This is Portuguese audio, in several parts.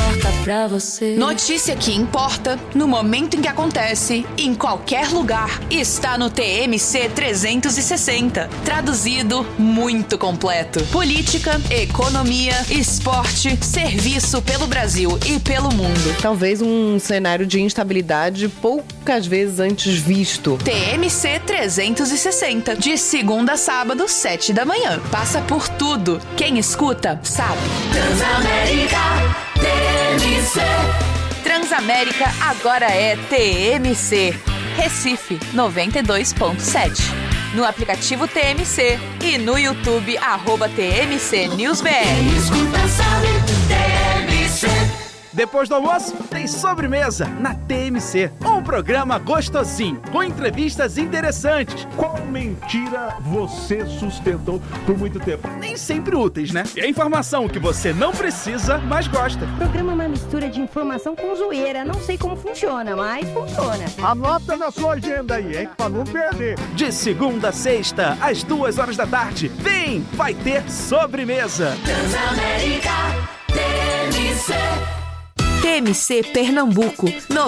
importa pra você. Notícia que importa, no momento em que acontece, em qualquer lugar, está no TMC 360. Traduzido, muito completo. Política, economia, esporte, serviço pelo Brasil e pelo mundo. Talvez um cenário de instabilidade poucas vezes antes visto. TMC 360, de segunda a sábado, 7 da manhã. Passa por tudo. Quem escuta, sabe. Transamérica TMC. Transamérica agora é TMC. Recife 92.7. No aplicativo TMC e no YouTube, @TMC NewsBR. Quem escuta sabe, TMC. Depois do almoço, tem sobremesa na TMC. Um programa gostosinho, com entrevistas interessantes. Qual mentira você sustentou por muito tempo? Nem sempre úteis, né? E a informação que você não precisa, mas gosta. O programa é uma mistura de informação com zoeira. Não sei como funciona, mas funciona. Anota na sua agenda aí, hein? Pra não perder. De segunda a sexta, às 2h da tarde. Vem, vai ter sobremesa. Transamérica TMC. TMC Pernambuco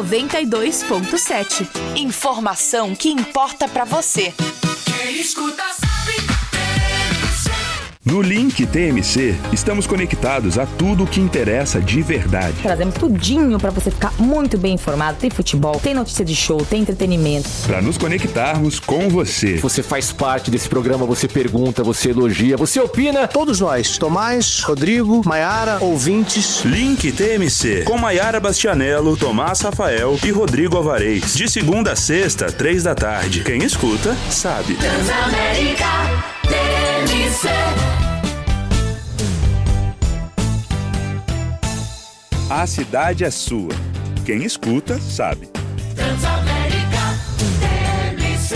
92.7. Informação que importa pra você. Quem escuta sabe, TMC. No Link TMC, estamos conectados a tudo o que interessa de verdade. Trazemos tudinho para você ficar muito bem informado. Tem futebol, tem notícia de show, tem entretenimento. Para nos conectarmos com você. Você faz parte desse programa, você pergunta, você elogia, você opina. Todos nós, Tomás, Rodrigo, Maiara, ouvintes. Link TMC, com Maiara Bastianello, Tomás Rafael e Rodrigo Alvarez. De segunda a sexta, 3 da tarde. Quem escuta, sabe. Transamérica TMC. A cidade é sua. Quem escuta, sabe. Transamérica TMC.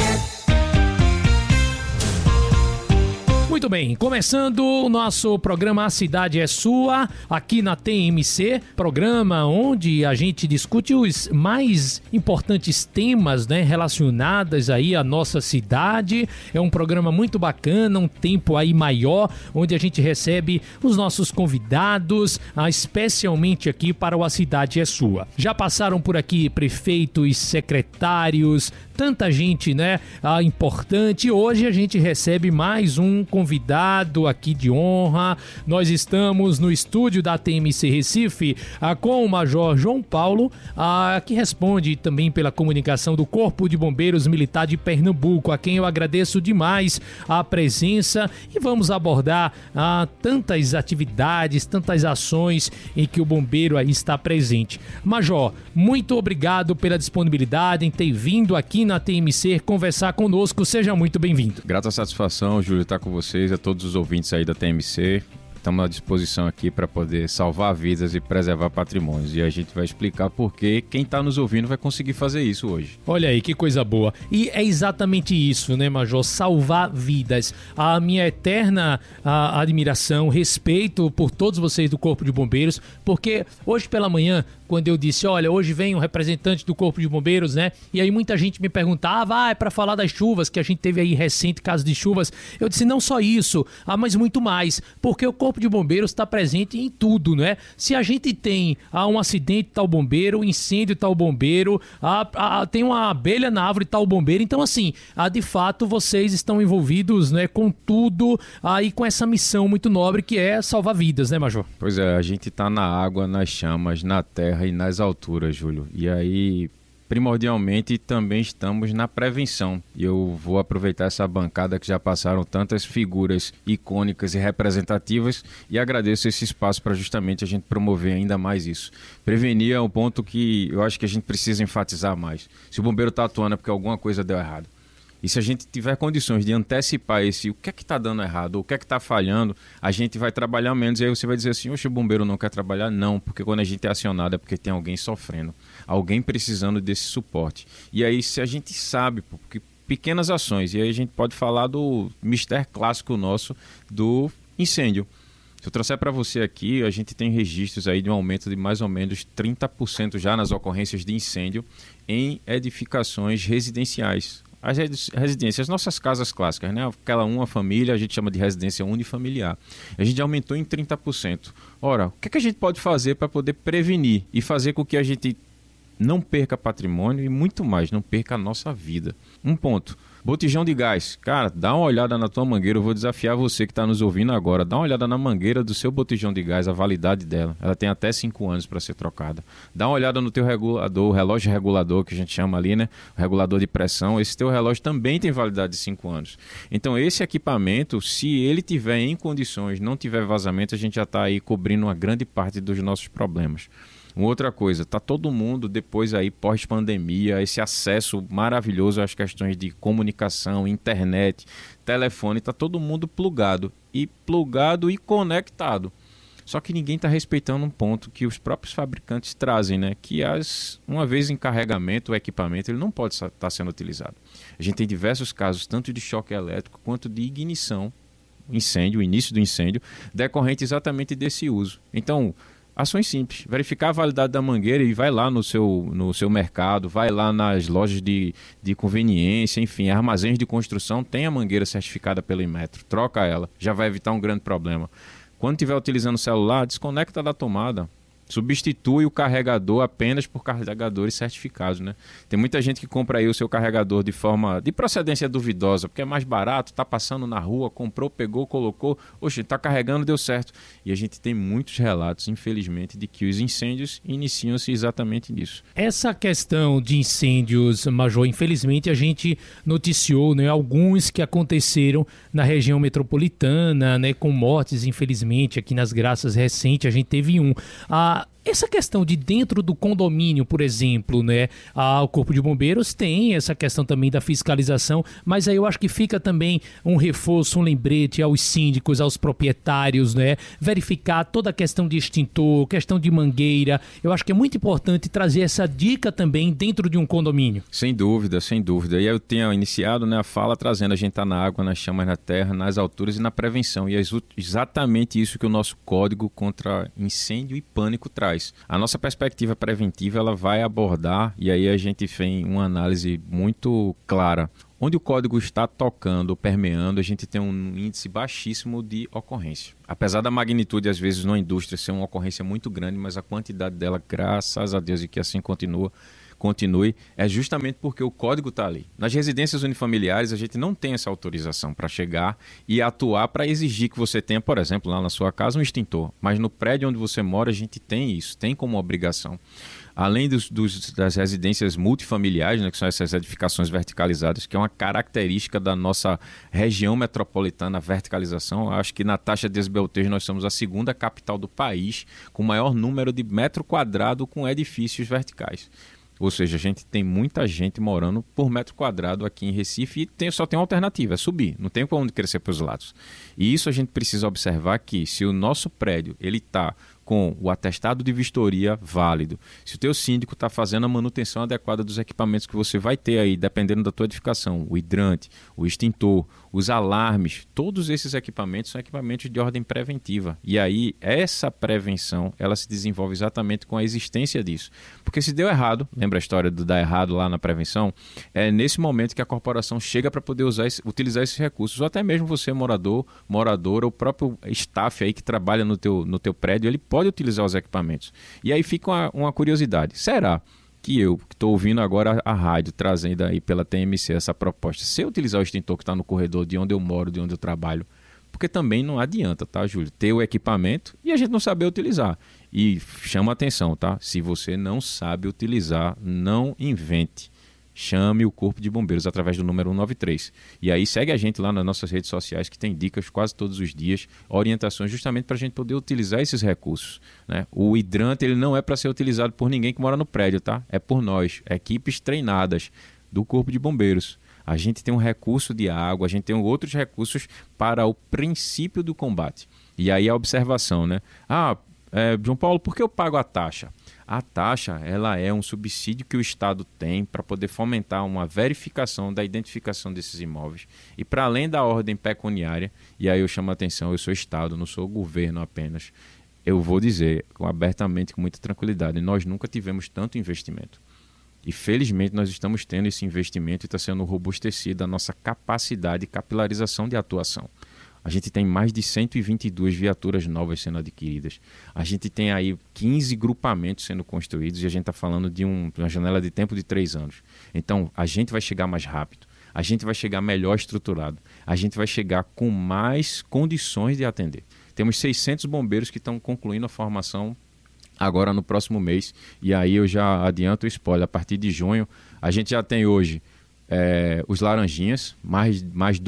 Muito bem, começando o nosso programa A Cidade é Sua, aqui na TMC, programa onde a gente discute os mais importantes temas, né, relacionados aí à nossa cidade. É um programa muito bacana, um tempo aí maior, onde a gente recebe os nossos convidados, especialmente aqui para o A Cidade é Sua. Já passaram por aqui prefeitos, secretários, tanta gente, né, importante. Hoje a gente recebe mais um convidado aqui de honra. Nós estamos no estúdio da TMC Recife com o Major João Paulo, que responde também pela comunicação do Corpo de Bombeiros Militar de Pernambuco, a quem eu agradeço demais a presença, e vamos abordar tantas atividades, tantas ações em que o bombeiro aí está presente. Major, muito obrigado pela disponibilidade em ter vindo aqui na TMC conversar conosco. Seja muito bem-vindo. Grata satisfação, Júlio, estar com vocês, a todos os ouvintes aí da TMC. Estamos à disposição aqui para poder salvar vidas e preservar patrimônios. E a gente vai explicar por que quem está nos ouvindo vai conseguir fazer isso hoje. Olha aí, que coisa boa. E é exatamente isso, né, Major? Salvar vidas. A minha eterna admiração, respeito por todos vocês do Corpo de Bombeiros, porque hoje pela manhã, quando eu disse, olha, hoje vem um representante do Corpo de Bombeiros, né? E aí muita gente me perguntava, é para falar das chuvas, que a gente teve aí recente caso de chuvas. Eu disse, não só isso, mas muito mais, porque o Corpo de Bombeiros está presente em tudo, né? Se a gente tem um acidente, tá o bombeiro, um incêndio, tá o bombeiro, tem uma abelha na árvore, tá o bombeiro. Então, assim, de fato, vocês estão envolvidos, né, com tudo aí, com essa missão muito nobre que é salvar vidas, né, Major? Pois é, a gente tá na água, nas chamas, na terra e nas alturas, Júlio. E aí, primordialmente, também estamos na prevenção. E eu vou aproveitar essa bancada que já passaram tantas figuras icônicas e representativas e agradeço esse espaço para justamente a gente promover ainda mais isso. Prevenir é um ponto que eu acho que a gente precisa enfatizar mais. Se o bombeiro está atuando é porque alguma coisa deu errado. E se a gente tiver condições de antecipar o que é que está dando errado, o que é que está falhando, a gente vai trabalhar menos. E aí você vai dizer assim, oxe, o bombeiro não quer trabalhar? Não, porque quando a gente é acionado é porque tem alguém sofrendo, alguém precisando desse suporte. E aí se a gente sabe, porque pequenas ações, e aí a gente pode falar do mistério clássico nosso do incêndio. Se eu trouxer para você aqui, a gente tem registros aí de um aumento de mais ou menos 30% já nas ocorrências de incêndio em edificações residenciais. as residências, as nossas casas clássicas, né? Aquela uma família, a gente chama de residência unifamiliar. A gente aumentou em 30%. Ora, o que a gente pode fazer para poder prevenir e fazer com que a gente não perca patrimônio e muito mais, não perca a nossa vida? Um ponto. Botijão de gás. Cara, dá uma olhada na tua mangueira. Eu vou desafiar você que está nos ouvindo agora. Dá uma olhada na mangueira do seu botijão de gás, a validade dela. Ela tem até 5 anos para ser trocada. Dá uma olhada no teu regulador, o relógio regulador que a gente chama ali, né? O regulador de pressão. Esse teu relógio também tem validade de 5 anos. Então, esse equipamento, se ele tiver em condições, não tiver vazamento, a gente já está aí cobrindo uma grande parte dos nossos problemas. Uma outra coisa, tá todo mundo depois aí pós-pandemia, esse acesso maravilhoso às questões de comunicação, internet, telefone, tá todo mundo plugado e conectado. Só que ninguém está respeitando um ponto que os próprios fabricantes trazem, né? Que uma vez em carregamento, o equipamento ele não pode estar sendo utilizado. A gente tem diversos casos, tanto de choque elétrico quanto de ignição, incêndio, o início do incêndio, decorrente exatamente desse uso. Então, ações simples, verificar a validade da mangueira e vai lá no seu mercado, vai lá nas lojas de conveniência, enfim, armazéns de construção, tem a mangueira certificada pelo Inmetro, troca ela, já vai evitar um grande problema. Quando estiver utilizando o celular, desconecta da tomada. Substitui o carregador apenas por carregadores certificados, né? Tem muita gente que compra aí o seu carregador de procedência duvidosa, porque é mais barato, tá passando na rua, comprou, pegou, colocou, oxe, tá carregando, deu certo. E a gente tem muitos relatos, infelizmente, de que os incêndios iniciam-se exatamente nisso. Essa questão de incêndios, Major, infelizmente a gente noticiou, né, alguns que aconteceram na região metropolitana, né, com mortes, infelizmente, aqui nas Graças recente, a gente teve um. Essa questão de dentro do condomínio, por exemplo, né? O Corpo de Bombeiros tem essa questão também da fiscalização, mas aí eu acho que fica também um reforço, um lembrete aos síndicos, aos proprietários, né? Verificar toda a questão de extintor, questão de mangueira. Eu acho que é muito importante trazer essa dica também dentro de um condomínio. Sem dúvida, sem dúvida. E eu tenho iniciado, né, a fala trazendo a gente tá na água, nas chamas, na terra, nas alturas e na prevenção. E é exatamente isso que o nosso Código contra Incêndio e Pânico traz. A nossa perspectiva preventiva ela vai abordar, e aí a gente tem uma análise muito clara. Onde o código está tocando, permeando, a gente tem um índice baixíssimo de ocorrência. Apesar da magnitude, às vezes, na indústria ser uma ocorrência muito grande, mas a quantidade dela, graças a Deus, e que assim continue, é justamente porque o código está ali. Nas residências unifamiliares, a gente não tem essa autorização para chegar e atuar para exigir que você tenha, por exemplo, lá na sua casa um extintor. Mas no prédio onde você mora, a gente tem isso, tem como obrigação. Além das residências multifamiliares, né, que são essas edificações verticalizadas, que é uma característica da nossa região metropolitana, a verticalização. Eu acho que na taxa de esbeltejo nós somos a segunda capital do país com o maior número de metro quadrado com edifícios verticais. Ou seja, a gente tem muita gente morando por metro quadrado aqui em Recife e só tem uma alternativa, é subir, não tem como crescer para os lados. E isso a gente precisa observar que se o nosso prédio ele está com o atestado de vistoria válido, se o teu síndico está fazendo a manutenção adequada dos equipamentos que você vai ter aí, dependendo da tua edificação, o hidrante, o extintor, os alarmes, todos esses equipamentos são equipamentos de ordem preventiva. E aí, essa prevenção, ela se desenvolve exatamente com a existência disso. Porque se deu errado, lembra a história do dar errado lá na prevenção? É nesse momento que a corporação chega para poder utilizar esses recursos. Ou até mesmo você, moradora, o próprio staff aí que trabalha no teu prédio, ele pode utilizar os equipamentos. E aí fica uma curiosidade. Será que eu, que estou ouvindo agora a rádio, trazendo aí pela TMC essa proposta, se eu utilizar o extintor que está no corredor de onde eu moro, de onde eu trabalho, porque também não adianta, tá, Júlio? Ter o equipamento e a gente não saber utilizar. E chama atenção, tá? Se você não sabe utilizar, não invente. Chame o Corpo de Bombeiros através do número 193. E aí segue a gente lá nas nossas redes sociais, que tem dicas quase todos os dias, orientações justamente para a gente poder utilizar esses recursos, né? O hidrante ele não é para ser utilizado por ninguém que mora no prédio, tá? É por nós, equipes treinadas do Corpo de Bombeiros. A gente tem um recurso de água, a gente tem outros recursos para o princípio do combate. E aí a observação, né? João Paulo, por que eu pago a taxa? A taxa ela é um subsídio que o Estado tem para poder fomentar uma verificação da identificação desses imóveis. E para além da ordem pecuniária, e aí eu chamo a atenção, eu sou Estado, não sou governo apenas, eu vou dizer abertamente, com muita tranquilidade, nós nunca tivemos tanto investimento. E felizmente nós estamos tendo esse investimento e está sendo robustecida a nossa capacidade de capilarização de atuação. A gente tem mais de 122 viaturas novas sendo adquiridas. A gente tem aí 15 grupamentos sendo construídos e a gente está falando de uma janela de tempo de 3 anos. Então, a gente vai chegar mais rápido, a gente vai chegar melhor estruturado, a gente vai chegar com mais condições de atender. Temos 600 bombeiros que estão concluindo a formação agora no próximo mês. E aí eu já adianto o spoiler, a partir de junho, a gente já tem hoje os laranjinhas, mais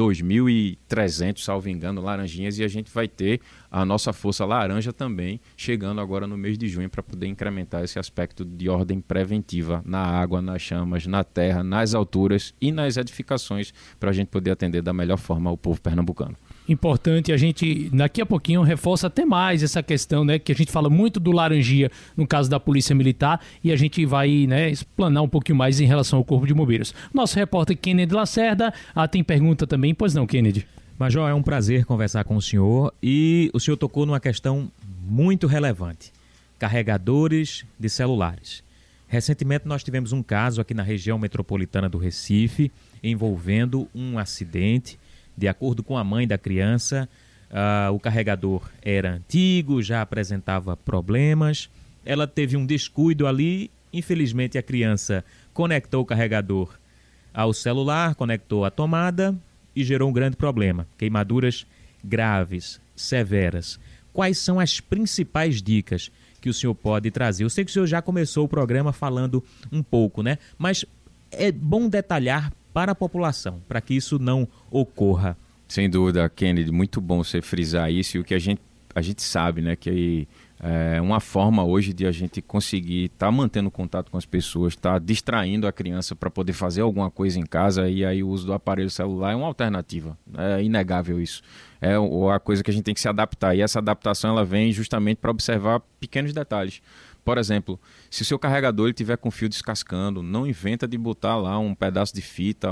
2.300, salvo engano, laranjinhas, e a gente vai ter a nossa força laranja também chegando agora no mês de junho para poder incrementar esse aspecto de ordem preventiva na água, nas chamas, na terra, nas alturas e nas edificações, para a gente poder atender da melhor forma o povo pernambucano. Importante, a gente daqui a pouquinho reforça até mais essa questão, né, que a gente fala muito do laranjinha no caso da Polícia Militar, e a gente vai, né, explanar um pouquinho mais em relação ao Corpo de Bombeiros. Nosso repórter Kennedy Lacerda tem pergunta também, pois não, Kennedy? Major, é um prazer conversar com o senhor, e o senhor tocou numa questão muito relevante: carregadores de celulares. Recentemente nós tivemos um caso aqui na região metropolitana do Recife envolvendo um acidente. De acordo com a mãe da criança, o carregador era antigo, já apresentava problemas. Ela teve um descuido ali. Infelizmente, a criança conectou o carregador ao celular, conectou a tomada e gerou um grande problema. Queimaduras graves, severas. Quais são as principais dicas que o senhor pode trazer? Eu sei que o senhor já começou o programa falando um pouco, né? Mas é bom detalhar para a população, para que isso não ocorra. Sem dúvida, Kennedy, muito bom você frisar isso, e o que a gente sabe, né, que é uma forma hoje de a gente conseguir estar mantendo contato com as pessoas, estar distraindo a criança para poder fazer alguma coisa em casa, e aí o uso do aparelho celular é uma alternativa, é inegável isso. É a coisa que a gente tem que se adaptar, e essa adaptação ela vem justamente para observar pequenos detalhes. Por exemplo, se o seu carregador ele tiver com fio descascando, não inventa de botar lá um pedaço de fita,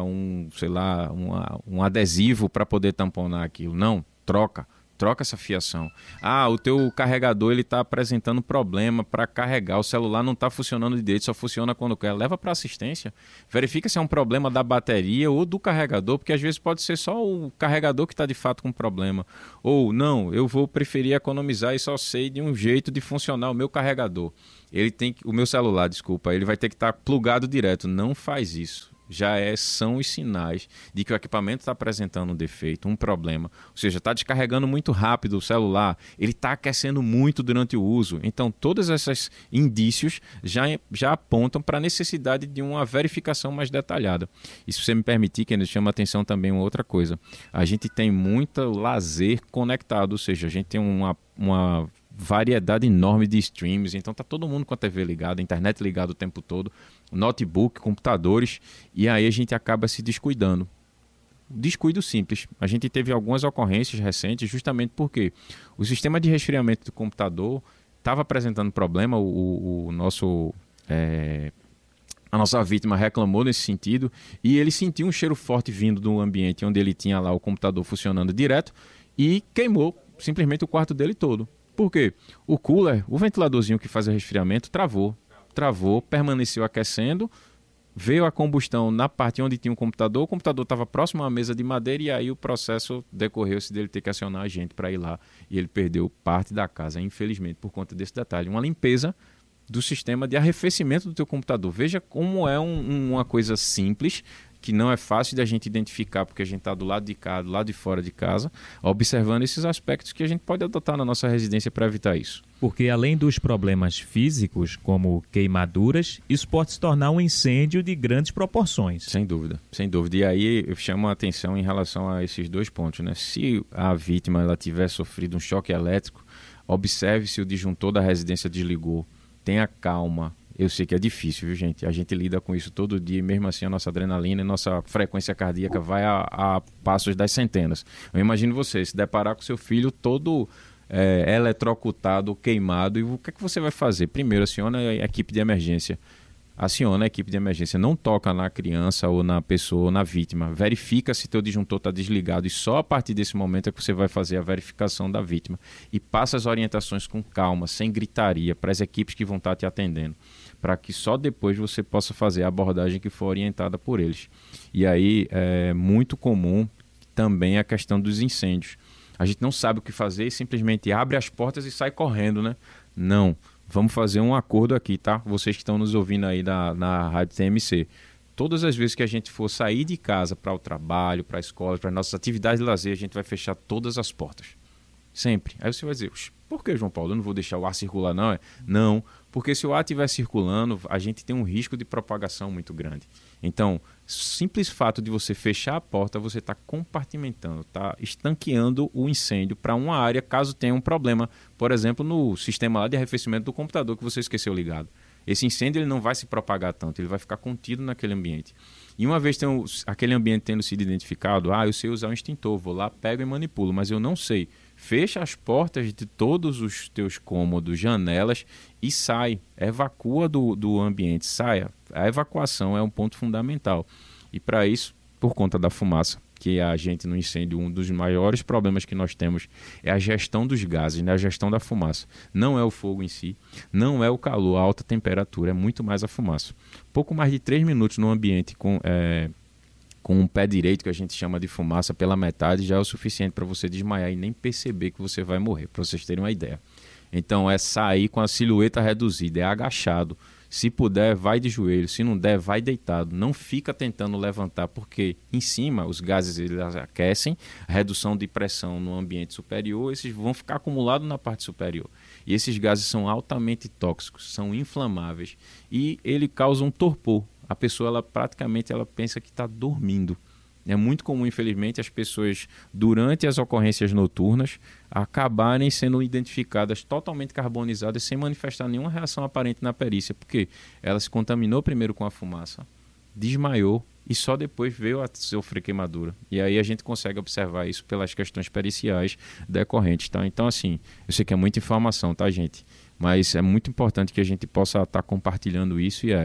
um adesivo para poder tamponar aquilo. Não, troca essa fiação. O teu carregador ele está apresentando problema para carregar, o celular não está funcionando direito, só funciona quando quer. Leva para assistência, verifica se é um problema da bateria ou do carregador, porque às vezes pode ser só o carregador que está de fato com problema. Ou não, eu vou preferir economizar e só sei de um jeito de funcionar o meu carregador. O meu celular, ele vai ter que estar plugado direto. Não faz isso. São os sinais de que o equipamento está apresentando um defeito, um problema. Ou seja, está descarregando muito rápido o celular, ele está aquecendo muito durante o uso. Então, todos esses indícios já apontam para a necessidade de uma verificação mais detalhada. E se você me permitir, que chama a atenção também uma outra coisa. A gente tem muito lazer conectado, ou seja, a gente tem uma variedade enorme de streams, então tá todo mundo com a TV ligada, a internet ligada o tempo todo, notebook, computadores, e aí a gente acaba se descuidando. Descuido simples. A gente teve algumas ocorrências recentes justamente porque o sistema de resfriamento do computador estava apresentando problema, a nossa vítima reclamou nesse sentido, e ele sentiu um cheiro forte vindo do ambiente onde ele tinha lá o computador funcionando direto e queimou simplesmente o quarto dele todo. Por quê? O cooler, o ventiladorzinho que faz o resfriamento, travou, permaneceu aquecendo, veio a combustão na parte onde tinha o computador estava próximo à mesa de madeira, e aí o processo decorreu-se dele ter que acionar a gente para ir lá, e ele perdeu parte da casa, infelizmente, por conta desse detalhe. Uma limpeza do sistema de arrefecimento do teu computador. Veja como é uma coisa simples, que não é fácil de a gente identificar, porque a gente está do lado de cá, do lado de fora de casa, observando esses aspectos que a gente pode adotar na nossa residência para evitar isso. Porque além dos problemas físicos, como queimaduras, isso pode se tornar um incêndio de grandes proporções. Sem dúvida. E aí eu chamo a atenção em relação a esses dois pontos, né? Se a vítima ela tiver sofrido um choque elétrico, observe se o disjuntor da residência desligou, tenha calma. Eu sei que é difícil, viu, gente? A gente lida com isso todo dia, e mesmo assim a nossa adrenalina e nossa frequência cardíaca vai a passos das centenas. Eu imagino você se deparar com seu filho todo eletrocutado, queimado, e o que é que você vai fazer? Primeiro, aciona a equipe de emergência. aciona a equipe de emergência. Não toca na criança ou na pessoa ou na vítima. Verifica se teu disjuntor está desligado e só a partir desse momento é que você vai fazer a verificação da vítima. E passa as orientações com calma, sem gritaria, para as equipes que vão estar te atendendo, para que só depois você possa fazer a abordagem que for orientada por eles. E aí é muito comum também a questão dos incêndios. A gente não sabe o que fazer e simplesmente abre as portas e sai correndo, né? Não. Vamos fazer um acordo aqui, tá? Vocês que estão nos ouvindo aí na Rádio TMC. Todas as vezes que a gente for sair de casa para o trabalho, para a escola, para as nossas atividades de lazer, a gente vai fechar todas as portas. Sempre. Aí você vai dizer, por que, João Paulo? Eu não vou deixar o ar circular, não? Não, porque se o ar estiver circulando, a gente tem um risco de propagação muito grande. Então, simples fato de você fechar a porta, você está compartimentando, está estanqueando o incêndio para uma área, caso tenha um problema, por exemplo, no sistema lá de arrefecimento do computador que você esqueceu ligado. Esse incêndio ele não vai se propagar tanto, ele vai ficar contido naquele ambiente. E uma vez aquele ambiente tendo sido identificado, eu sei usar um extintor, vou lá, pego e manipulo, mas eu não sei. Fecha as portas de todos os teus cômodos, janelas e sai. Evacua do ambiente, saia. A evacuação é um ponto fundamental. E para isso, por conta da fumaça, que a gente no incêndio, um dos maiores problemas que nós temos é a gestão dos gases, né? A gestão da fumaça. Não é o fogo em si, não é o calor, a alta temperatura, é muito mais a fumaça. Pouco mais de 3 minutos no ambiente com um pé direito, que a gente chama de fumaça, pela metade, já é o suficiente para você desmaiar e nem perceber que você vai morrer, para vocês terem uma ideia. Então é sair com a silhueta reduzida, é agachado. Se puder, vai de joelho. Se não der, vai deitado. Não fica tentando levantar, porque em cima os gases eles aquecem, a redução de pressão no ambiente superior, esses vão ficar acumulados na parte superior. E esses gases são altamente tóxicos, são inflamáveis e ele causa um torpor. A pessoa ela pensa que está dormindo. É muito comum, infelizmente, as pessoas, durante as ocorrências noturnas, acabarem sendo identificadas totalmente carbonizadas sem manifestar nenhuma reação aparente na perícia, porque ela se contaminou primeiro com a fumaça, desmaiou e só depois veio a sofrer queimadura. E aí a gente consegue observar isso pelas questões periciais decorrentes, tá? Então, assim, eu sei que é muita informação, tá, gente? Mas é muito importante que a gente possa estar compartilhando isso e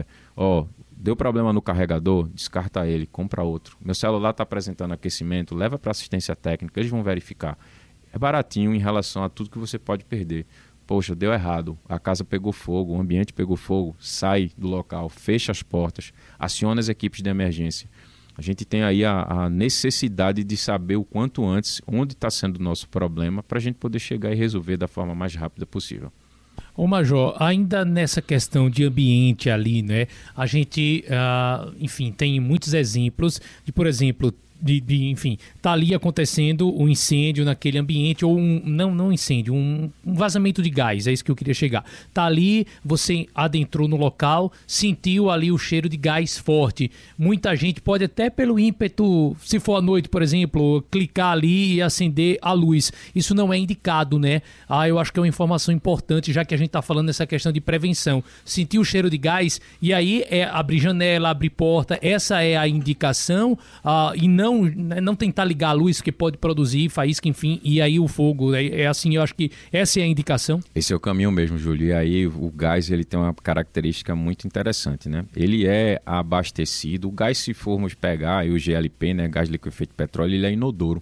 deu problema no carregador, descarta ele, compra outro. Meu celular está apresentando aquecimento, leva para assistência técnica, eles vão verificar. É baratinho em relação a tudo que você pode perder. Poxa, deu errado, a casa pegou fogo, o ambiente pegou fogo, sai do local, fecha as portas, aciona as equipes de emergência. A gente tem aí a necessidade de saber o quanto antes onde está sendo o nosso problema para a gente poder chegar e resolver da forma mais rápida possível. Ô Major, ainda nessa questão de ambiente ali, né? A gente, enfim, tem muitos exemplos de, por exemplo, enfim, tá ali acontecendo um incêndio naquele ambiente, ou não incêndio, um vazamento de gás, é isso que eu queria chegar. Tá ali, você adentrou no local, sentiu ali o cheiro de gás forte. Muita gente pode até pelo ímpeto, se for à noite, por exemplo, clicar ali e acender a luz. Isso não é indicado, né? Eu acho que é uma informação importante, já que a gente tá falando dessa questão de prevenção. Sentir o cheiro de gás, e aí é abrir janela, abrir porta, essa é a indicação, e não tentar ligar a luz, que pode produzir faísca, enfim, e aí o fogo, é assim, eu acho que essa é a indicação. Esse é o caminho mesmo, Júlio, e aí o gás, ele tem uma característica muito interessante, né? Ele é abastecido, o gás, se formos pegar, aí o GLP, né, gás liquefeito de petróleo, ele é inodoro,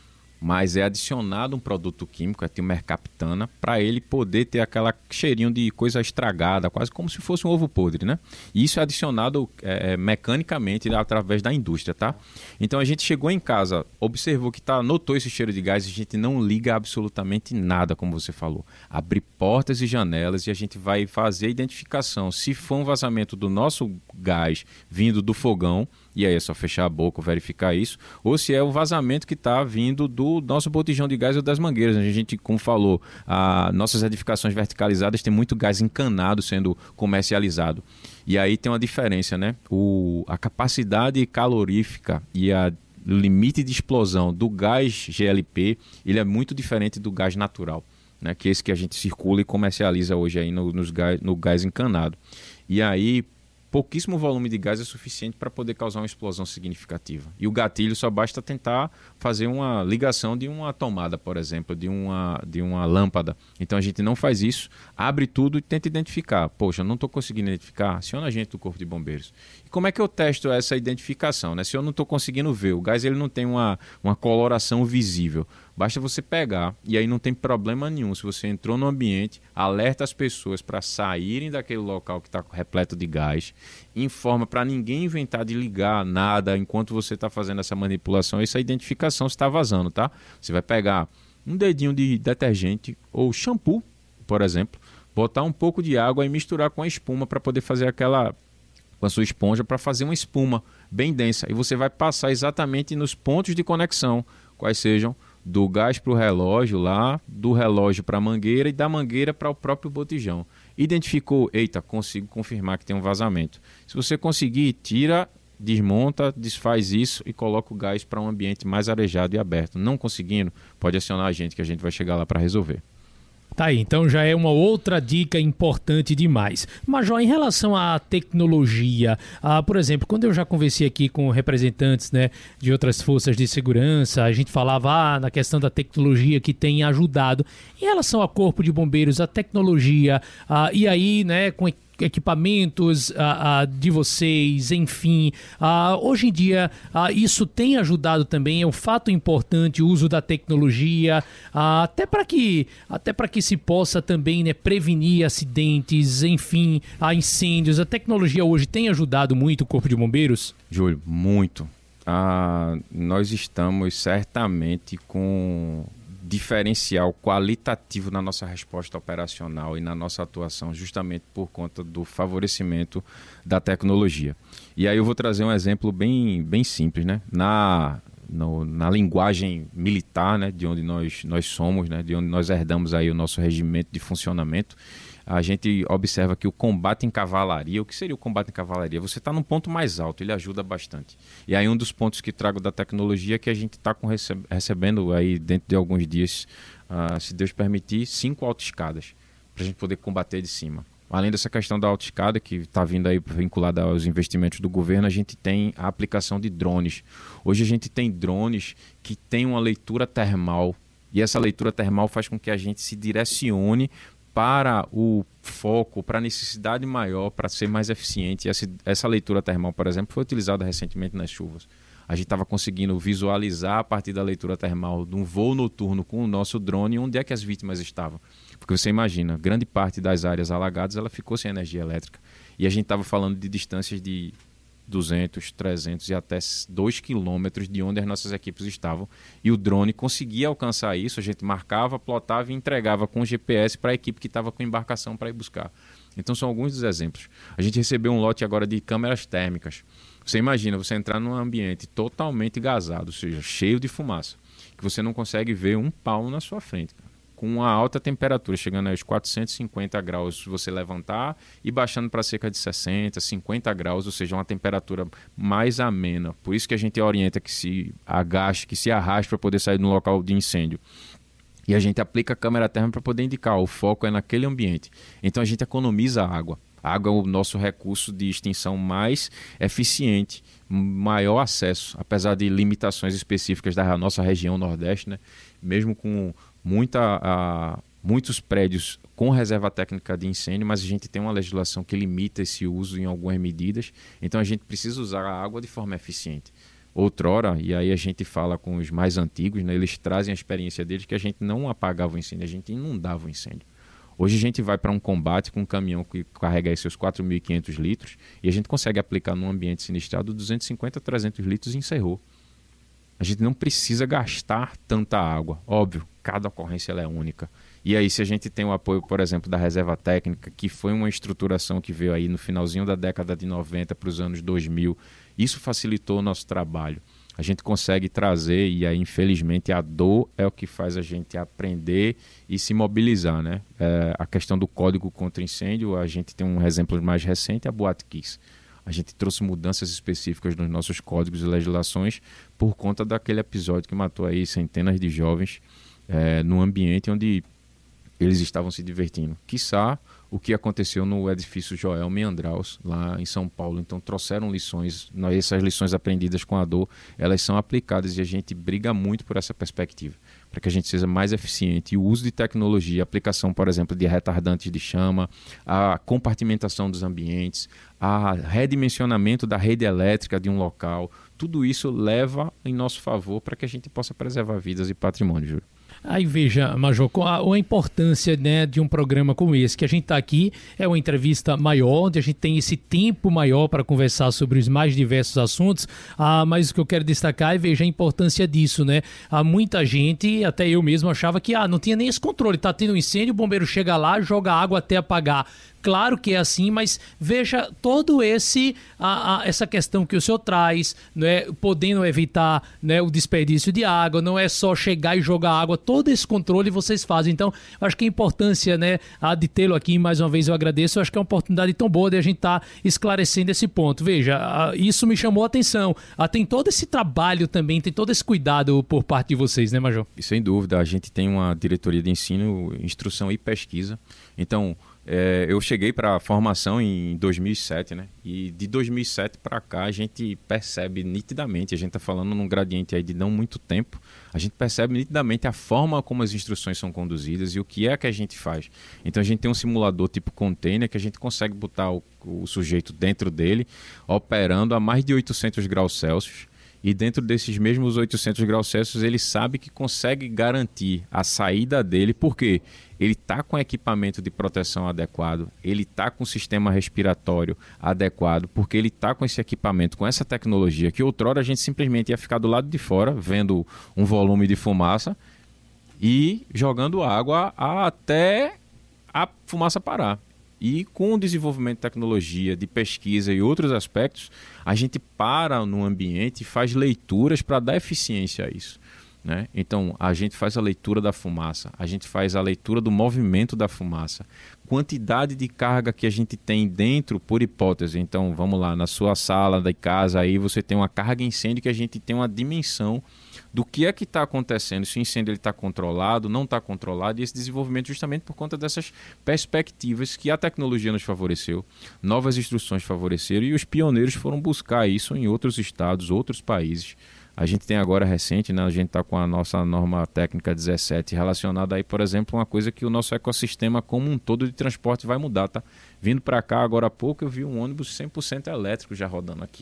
mas é adicionado um produto químico, é mercaptana, para ele poder ter aquela cheirinho de coisa estragada, quase como se fosse um ovo podre, né? E isso é adicionado mecanicamente através da indústria, tá? Então a gente chegou em casa, observou que notou esse cheiro de gás, a gente não liga absolutamente nada, como você falou. Abre portas e janelas e a gente vai fazer a identificação. Se for um vazamento do nosso gás vindo do fogão, e aí é só fechar a boca, verificar isso, ou se é o vazamento que está vindo do nosso botijão de gás ou das mangueiras. A gente, como falou, nossas edificações verticalizadas tem muito gás encanado sendo comercializado. E aí tem uma diferença, né? A capacidade calorífica e o limite de explosão do gás GLP, ele é muito diferente do gás natural, né? Que é esse que a gente circula e comercializa hoje aí no gás encanado. E aí, pouquíssimo volume de gás é suficiente para poder causar uma explosão significativa. E o gatilho só basta tentar fazer uma ligação de uma tomada, por exemplo, de uma lâmpada. Então a gente não faz isso, abre tudo e tenta identificar. Poxa, não estou conseguindo identificar, aciona a gente do Corpo de Bombeiros. E como é que eu testo essa identificação, né? Se eu não estou conseguindo ver, o gás ele não tem uma coloração visível. Basta você pegar, e aí não tem problema nenhum. Se você entrou no ambiente, alerta as pessoas para saírem daquele local que está repleto de gás, informa para ninguém inventar de ligar nada enquanto você está fazendo essa manipulação, essa identificação está vazando, tá? Você vai pegar um dedinho de detergente ou shampoo, por exemplo, botar um pouco de água e misturar com a espuma para poder fazer com a sua esponja, para fazer uma espuma bem densa. E você vai passar exatamente nos pontos de conexão, quais sejam do gás para o relógio lá, do relógio para a mangueira e da mangueira para o próprio botijão. Identificou, eita, consigo confirmar que tem um vazamento. Se você conseguir, tira, desmonta, desfaz isso e coloca o gás para um ambiente mais arejado e aberto. Não conseguindo, pode acionar a gente que a gente vai chegar lá para resolver. Tá aí, então já é uma outra dica importante demais. Major, em relação à tecnologia, por exemplo, quando eu já conversei aqui com representantes, né, de outras forças de segurança, a gente falava na questão da tecnologia que tem ajudado. Em relação ao Corpo de Bombeiros, a tecnologia, e aí, né, com equipamentos de vocês, enfim, hoje em dia isso tem ajudado também, é um fato importante o uso da tecnologia, até para que se possa também, né, prevenir acidentes, enfim, incêndios. A tecnologia hoje tem ajudado muito o Corpo de Bombeiros? Júlio, muito. Nós estamos certamente com diferencial qualitativo na nossa resposta operacional e na nossa atuação, justamente por conta do favorecimento da tecnologia. E aí eu vou trazer um exemplo bem simples, né? Na linguagem militar, né, de onde nós somos, né, de onde nós herdamos aí o nosso regimento de funcionamento, a gente observa que o combate em cavalaria, o que seria o combate em cavalaria? Você está num ponto mais alto, ele ajuda bastante. E aí um dos pontos que trago da tecnologia é que a gente está recebendo aí dentro de alguns dias, se Deus permitir, 5 autoescadas para a gente poder combater de cima. Além dessa questão da autoescada, que está vindo aí vinculada aos investimentos do governo, a gente tem a aplicação de drones. Hoje a gente tem drones que têm uma leitura termal, e essa leitura termal faz com que a gente se direcione para o foco, para a necessidade maior, para ser mais eficiente. Essa leitura termal, por exemplo, foi utilizada recentemente nas chuvas. A gente estava conseguindo visualizar a partir da leitura termal de um voo noturno com o nosso drone onde é que as vítimas estavam. Porque você imagina, grande parte das áreas alagadas ela ficou sem energia elétrica. E a gente estava falando de distâncias de 200, 300 e até 2 quilômetros de onde as nossas equipes estavam. E o drone conseguia alcançar isso, a gente marcava, plotava e entregava com o GPS para a equipe que estava com embarcação para ir buscar. Então são alguns dos exemplos. A gente recebeu um lote agora de câmeras térmicas. Você imagina, você entrar num ambiente totalmente gasado, ou seja, cheio de fumaça, que você não consegue ver um palmo na sua frente, cara. Com uma alta temperatura, chegando aos 450 graus se você levantar e baixando para cerca de 60, 50 graus, ou seja, uma temperatura mais amena. Por isso que a gente orienta que se agache, que se arraste para poder sair do local de incêndio. E a gente aplica a câmera térmica para poder indicar, o foco é naquele ambiente. Então a gente economiza água. A água é o nosso recurso de extinção mais eficiente, maior acesso, apesar de limitações específicas da nossa região Nordeste, né? Mesmo com muitos prédios com reserva técnica de incêndio, mas a gente tem uma legislação que limita esse uso em algumas medidas, então a gente precisa usar a água de forma eficiente. Outrora, e aí a gente fala com os mais antigos, né, eles trazem a experiência deles que a gente não apagava o incêndio, a gente inundava o incêndio. Hoje a gente vai para um combate com um caminhão que carrega aí seus 4.500 litros e a gente consegue aplicar num ambiente sinistrado 250 a 300 litros e encerrou. A gente não precisa gastar tanta água. Óbvio, cada ocorrência ela é única. E aí, se a gente tem o apoio, por exemplo, da reserva técnica, que foi uma estruturação que veio aí no finalzinho da década de 90 para os anos 2000, isso facilitou o nosso trabalho. A gente consegue trazer, e aí, infelizmente, a dor é o que faz a gente aprender e se mobilizar, né? A questão do Código contra Incêndio, a gente tem um exemplo mais recente, a Boate Kiss. A gente trouxe mudanças específicas nos nossos códigos e legislações por conta daquele episódio que matou aí centenas de jovens num ambiente onde eles estavam se divertindo. Quiçá o que aconteceu no edifício Joel Meandraus, lá em São Paulo. Então trouxeram lições, essas lições aprendidas com a dor, elas são aplicadas e a gente briga muito por essa perspectiva, para que a gente seja mais eficiente. E o uso de tecnologia, a aplicação, por exemplo, de retardantes de chama, a compartimentação dos ambientes, a redimensionamento da rede elétrica de um local, tudo isso leva em nosso favor para que a gente possa preservar vidas e patrimônio, Júlio. Aí veja, Major, a importância, né, de um programa como esse, que a gente está aqui, é uma entrevista maior, onde a gente tem esse tempo maior para conversar sobre os mais diversos assuntos, mas o que eu quero destacar é, veja, a importância disso, né? Há muita gente, até eu mesmo, achava que não tinha nem esse controle, tá tendo um incêndio, o bombeiro chega lá, joga água até apagar. Claro que é assim, mas veja todo essa questão que o senhor traz, né, podendo evitar, né, o desperdício de água, não é só chegar e jogar água, todo esse controle vocês fazem. Então, acho que a importância, né, de tê-lo aqui, mais uma vez eu agradeço, eu acho que é uma oportunidade tão boa de a gente estar esclarecendo esse ponto. Veja, isso me chamou a atenção. Tem todo esse trabalho também, tem todo esse cuidado por parte de vocês, né, Major? E sem dúvida, a gente tem uma diretoria de ensino, instrução e pesquisa. Então, eu cheguei para a formação em 2007, né? E de 2007 para cá a gente percebe nitidamente, a gente está falando num gradiente aí de não muito tempo, a gente percebe nitidamente a forma como as instruções são conduzidas e o que é que a gente faz. Então a gente tem um simulador tipo container que a gente consegue botar o sujeito dentro dele, operando a mais de 800 graus Celsius. E dentro desses mesmos 800 graus Celsius ele sabe que consegue garantir a saída dele, porque ele está com equipamento de proteção adequado, ele está com o sistema respiratório adequado, porque ele está com esse equipamento, com essa tecnologia, que outrora a gente simplesmente ia ficar do lado de fora, vendo um volume de fumaça e jogando água até a fumaça parar. E com o desenvolvimento de tecnologia, de pesquisa e outros aspectos, a gente para no ambiente e faz leituras para dar eficiência a isso, né? Então, a gente faz a leitura da fumaça, a gente faz a leitura do movimento da fumaça, quantidade de carga que a gente tem dentro, por hipótese. Então, vamos lá, na sua sala de casa aí você tem uma carga incêndio que a gente tem uma dimensão do que é que está acontecendo, se o incêndio está controlado, não está controlado, e esse desenvolvimento justamente por conta dessas perspectivas que a tecnologia nos favoreceu, novas instruções favoreceram, e os pioneiros foram buscar isso em outros estados, outros países. A gente tem agora recente, né, a gente está com a nossa norma técnica 17 relacionada aí, por exemplo, uma coisa que o nosso ecossistema como um todo de transporte vai mudar, tá? Vindo para cá agora há pouco eu vi um ônibus 100% elétrico já rodando aqui.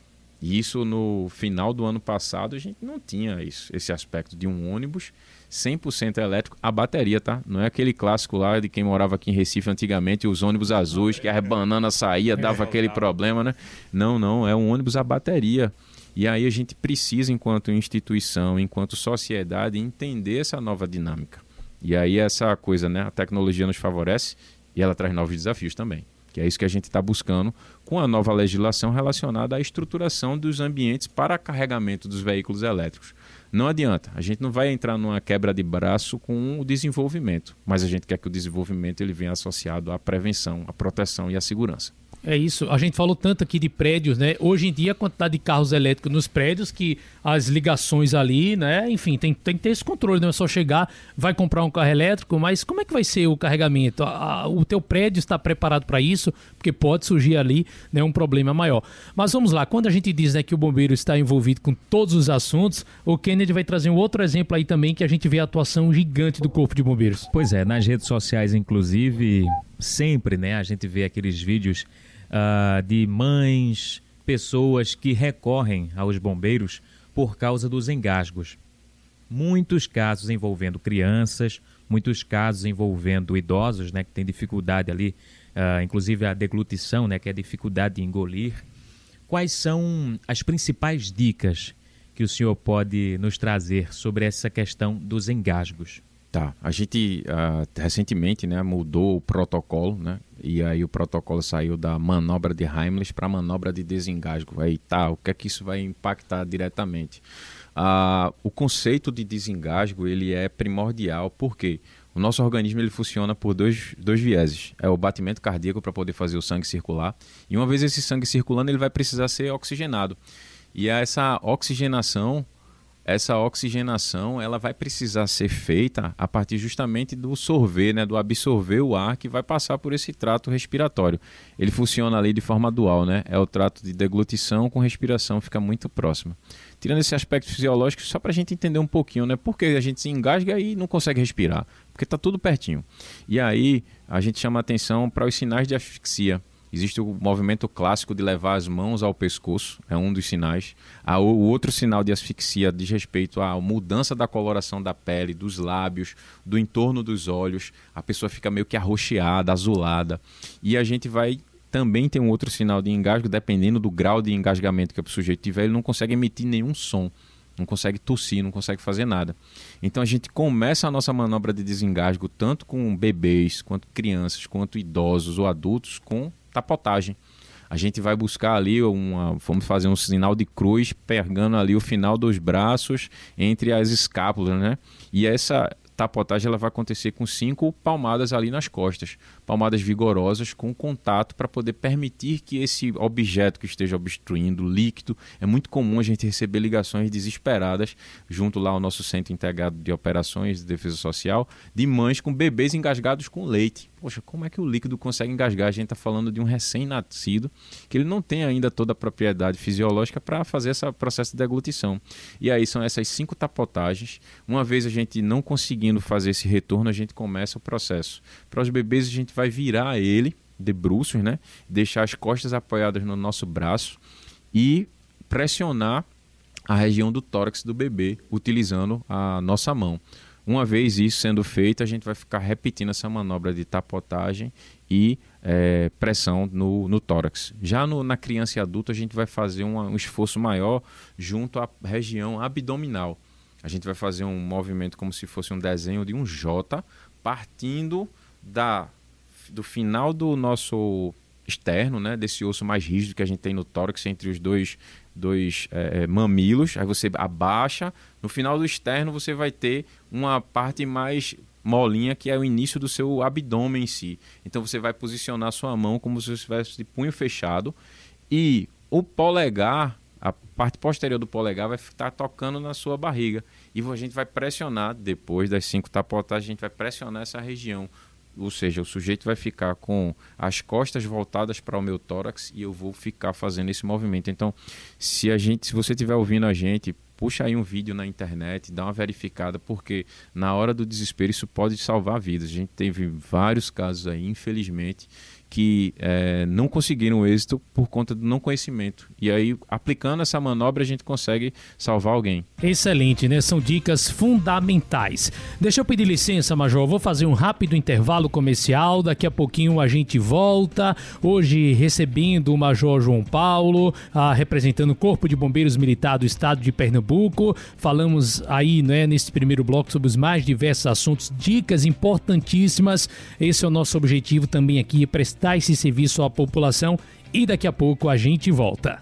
E isso no final do ano passado a gente não tinha esse aspecto de um ônibus 100% elétrico, a bateria, tá? Não é aquele clássico lá de quem morava aqui em Recife antigamente, os ônibus azuis que a banana saía, dava aquele problema, né? Não, é um ônibus a bateria. E aí a gente precisa, enquanto instituição, enquanto sociedade, entender essa nova dinâmica. E aí essa coisa, né? A tecnologia nos favorece e ela traz novos desafios também. Que é isso que a gente está buscando com a nova legislação relacionada à estruturação dos ambientes para carregamento dos veículos elétricos. Não adianta, a gente não vai entrar numa quebra de braço com o desenvolvimento, mas a gente quer que o desenvolvimento ele venha associado à prevenção, à proteção e à segurança. É isso, a gente falou tanto aqui de prédios, né? Hoje em dia a quantidade de carros elétricos nos prédios, que as ligações ali, né? Enfim, tem que ter esse controle, não é só chegar, vai comprar um carro elétrico, mas como é que vai ser o carregamento? O teu prédio está preparado para isso? Porque pode surgir ali, né, um problema maior. Mas vamos lá, quando a gente diz, né, que o bombeiro está envolvido com todos os assuntos, o Kennedy vai trazer um outro exemplo aí também, que a gente vê a atuação gigante do Corpo de Bombeiros. Pois é, nas redes sociais, inclusive, sempre, né, a gente vê aqueles vídeos de mães, pessoas que recorrem aos bombeiros por causa dos engasgos. Muitos casos envolvendo crianças, muitos casos envolvendo idosos, né, que têm dificuldade ali, inclusive a deglutição, né, que é a dificuldade de engolir. Quais são as principais dicas que o senhor pode nos trazer sobre essa questão dos engasgos? Tá, a gente recentemente, né, mudou o protocolo, né, e aí o protocolo saiu da manobra de Heimlich para a manobra de desengasgo. Aí tá, o que é que isso vai impactar diretamente? O conceito de desengasgo ele é primordial, porque o nosso organismo ele funciona por dois vieses. É o batimento cardíaco para poder fazer o sangue circular, e uma vez esse sangue circulando ele vai precisar ser oxigenado. E essa oxigenação essa oxigenação ela vai precisar ser feita a partir justamente do sorver, né, do absorver o ar que vai passar por esse trato respiratório. Ele funciona ali de forma dual, né? É o trato de deglutição com respiração, fica muito próximo. Tirando esse aspecto fisiológico, só para a gente entender um pouquinho, né? Porque a gente se engasga e não consegue respirar, porque está tudo pertinho. E aí a gente chama atenção para os sinais de asfixia. Existe o movimento clássico de levar as mãos ao pescoço, é um dos sinais. O outro sinal de asfixia diz respeito à mudança da coloração da pele, dos lábios, do entorno dos olhos. A pessoa fica meio que arroxeada, azulada. E a gente vai também ter um outro sinal de engasgo, dependendo do grau de engasgamento que o sujeito tiver, ele não consegue emitir nenhum som. Não consegue tossir, não consegue fazer nada. Então a gente começa a nossa manobra de desengasgo tanto com bebês, quanto crianças, quanto idosos ou adultos com tapotagem. A gente vai buscar ali vamos fazer um sinal de cruz, pegando ali o final dos braços entre as escápulas, né? E essa tapotagem ela vai acontecer com 5 palmadas ali nas costas, palmadas vigorosas com contato para poder permitir que esse objeto que esteja obstruindo, líquido, é muito comum a gente receber ligações desesperadas junto lá ao nosso Centro Integrado de Operações de Defesa Social, de mães com bebês engasgados com leite. Poxa, como é que o líquido consegue engasgar? A gente está falando de um recém-nascido que ele não tem ainda toda a propriedade fisiológica para fazer esse processo de deglutição. E aí são essas 5 tapotagens. Uma vez a gente não conseguindo fazer esse retorno, a gente começa o processo. Para os bebês a gente vai virar ele de bruços, né? Deixar as costas apoiadas no nosso braço e pressionar a região do tórax do bebê utilizando a nossa mão. Uma vez isso sendo feito, a gente vai ficar repetindo essa manobra de tapotagem e pressão no tórax. Já na criança e adulto, a gente vai fazer um esforço maior junto à região abdominal. A gente vai fazer um movimento como se fosse um desenho de um J, partindo do final do nosso externo, né, desse osso mais rígido que a gente tem no tórax, entre os dois mamilos. Aí você abaixa, no final do externo você vai ter uma parte mais molinha, que é o início do seu abdômen em si. Então você vai posicionar sua mão como se você estivesse de punho fechado, e o polegar, a parte posterior do polegar vai estar tocando na sua barriga, e a gente vai pressionar, depois das 5 tapotagens, a gente vai pressionar essa região. Ou seja, o sujeito vai ficar com as costas voltadas para o meu tórax e eu vou ficar fazendo esse movimento. Então, se você estiver ouvindo a gente, puxa aí um vídeo na internet, dá uma verificada, porque na hora do desespero isso pode salvar vidas. A gente teve vários casos aí, infelizmente, que não conseguiram êxito por conta do não conhecimento. E aí, aplicando essa manobra, a gente consegue salvar alguém. Excelente, né? São dicas fundamentais. Deixa eu pedir licença, Major. Eu vou fazer um rápido intervalo comercial. Daqui a pouquinho a gente volta. Hoje recebendo o Major João Paulo, representando o Corpo de Bombeiros Militar do Estado de Pernambuco. Falamos aí, né, nesse primeiro bloco sobre os mais diversos assuntos, dicas importantíssimas. Esse é o nosso objetivo também aqui, prestar esse serviço à população, e daqui a pouco a gente volta.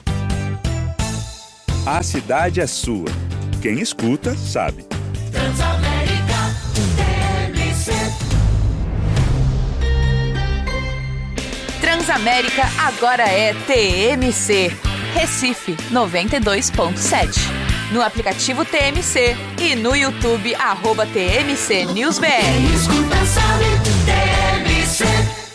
A cidade é sua. Quem escuta, sabe. Transamérica TMC. Transamérica agora é TMC. Recife 92.7. No aplicativo TMC e no YouTube @TMC NewsBR. Quem escuta sabe, TMC.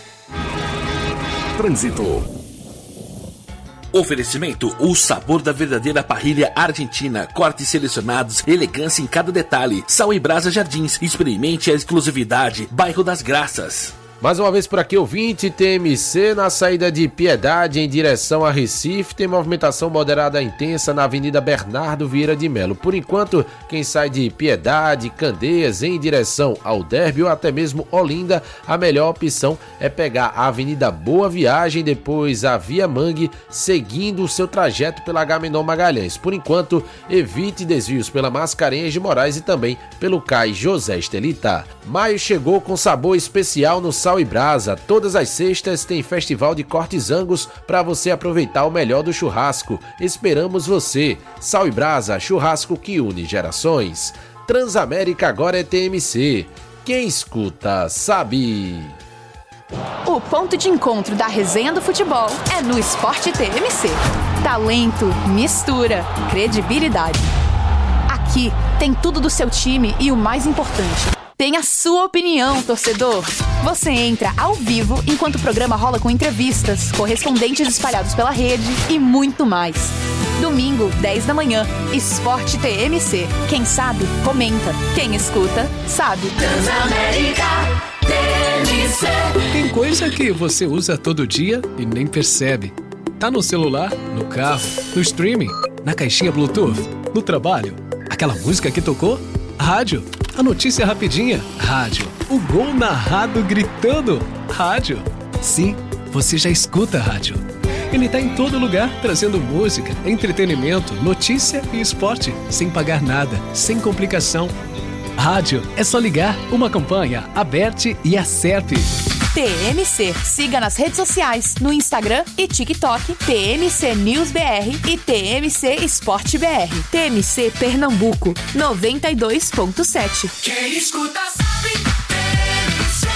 Trânsito. Oferecimento: o sabor da verdadeira parrilha argentina. Cortes selecionados, elegância em cada detalhe. Sal e Brasa Jardins. Experimente a exclusividade. Bairro das Graças. Mais uma vez por aqui, ouvinte, TMC, na saída de Piedade em direção a Recife, tem movimentação moderada intensa na Avenida Bernardo Vieira de Melo. Por enquanto, quem sai de Piedade, Candeias em direção ao Derby ou até mesmo Olinda, a melhor opção é pegar a Avenida Boa Viagem, depois a Via Mangue, seguindo o seu trajeto pela Agamenon Magalhães. Por enquanto, evite desvios pela Mascarenhas de Moraes e também pelo Cais José Estelita. Maio chegou com sabor especial no Sal e Brasa. Todas as sextas tem festival de cortes angus para você aproveitar o melhor do churrasco. Esperamos você. Sal e Brasa, churrasco que une gerações. Transamérica agora é TMC. Quem escuta, sabe. O ponto de encontro da resenha do futebol é no Esporte TMC. Talento, mistura, credibilidade. Aqui tem tudo do seu time e o mais importante, tem a sua opinião, torcedor. Você entra ao vivo enquanto o programa rola com entrevistas, correspondentes espalhados pela rede e muito mais. Domingo, 10 da manhã, Esporte TMC. Quem sabe, comenta. Quem escuta, sabe. Transamérica TMC. Tem coisa que você usa todo dia e nem percebe. Tá no celular, no carro, no streaming, na caixinha Bluetooth, no trabalho. Aquela música que tocou? Rádio. A notícia rapidinha? Rádio. O gol narrado gritando? Rádio. Sim, você já escuta rádio. Ele tá em todo lugar, trazendo música, entretenimento, notícia e esporte, sem pagar nada, sem complicação. Rádio, é só ligar, uma campanha, aberte e acerte. TMC. Siga nas redes sociais, no Instagram e TikTok, TMC News BR e TMC Esporte BR. TMC Pernambuco, 92.7. Quem escuta sabe. TMC.